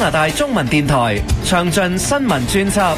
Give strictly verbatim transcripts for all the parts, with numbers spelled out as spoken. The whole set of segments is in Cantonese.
拿大中文電台詳盡新聞專輯。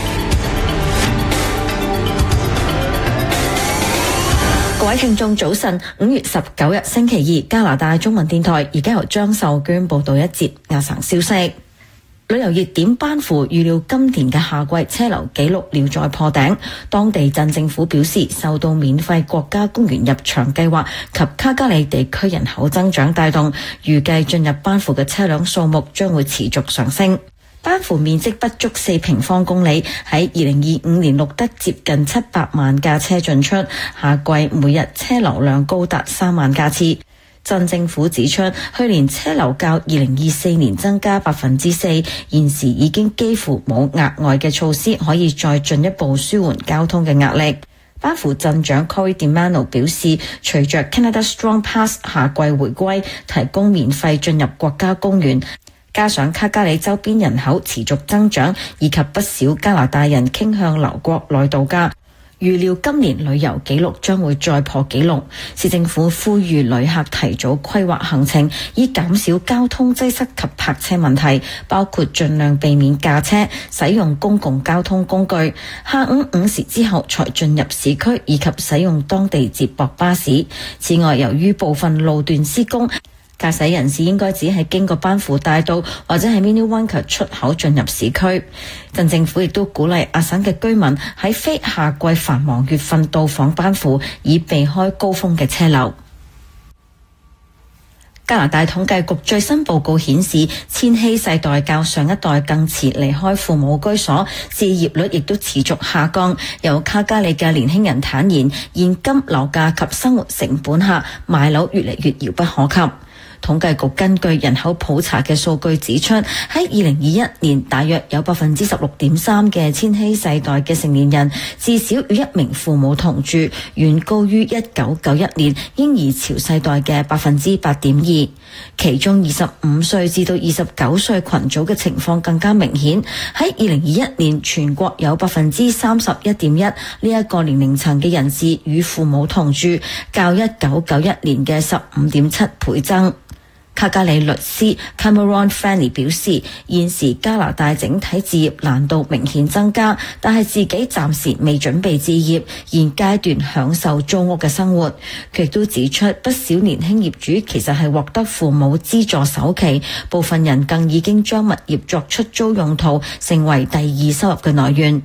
各位聽眾早晨，五月十九日星期二，加拿大中文電台而家由張秀娟報道一節亞省消息。旅遊熱點班夫預料今年嘅夏季車流紀錄料再破頂。當地鎮政府表示，受到免費國家公園入場計劃及卡加里地區人口增長帶動，預計進入班夫嘅車輛數目將會持續上升。班夫面積不足四平方公里，喺二零二五年錄得接近七百萬架車進出，夏季每日車流量高達三萬架次。鎮政府指出，去年車流較二零二四年增加百分之四，現時已經幾乎冇額外嘅措施可以再進一步舒緩交通嘅壓力。班夫鎮長 Corey DiMano 表示，隨着 Canada Strong Pass 夏季回歸，提供免費進入國家公園，加上卡加里周邊人口持續增長，以及不少加拿大人傾向留國內度假，預料今年旅遊紀錄將會再破紀錄。市政府呼籲旅客提早規劃行程，以減少交通擠塞及泊車問題，包括盡量避免駕車，使用公共交通工具，下午五時之後才進入市區，以及使用當地接駁巴士。此外，由於部分路段施工，駕駛人士應該只係經過班夫大道或者係 Minnewanka 出口進入市區。鎮政府亦都鼓勵亞省嘅居民喺非夏季繁忙月份到訪班夫，以避開高峰嘅車流。加拿大統計局最新報告顯示，千禧世代較上一代更遲離開父母居所，置業率亦都持續下降。有卡加里嘅年輕人坦言，現今樓價及生活成本下，買樓越嚟越遙不可及。統計局根據人口普查嘅數據指出，喺二零二一年，大約有百分之十六點三嘅千禧世代嘅成年人至少與一名父母同住，遠高於一九九一年嬰兒潮世代嘅百分之八點二。其中二十五歲至到二十九歲群組嘅情況更加明顯。喺二零二一年，全國有百分之三十一點一呢一個年齡層嘅人士與父母同住，較一九九一年嘅十五點七倍增。卡加里律師 Cameron Fanny 表示，現時加拿大整體置業難度明顯增加，但係自己暫時未準備置業，現階段享受租屋嘅生活。佢亦都指出，不少年輕業主其實係獲得父母資助首期，部分人更已經將物業作出租用途，成為第二收入嘅來源。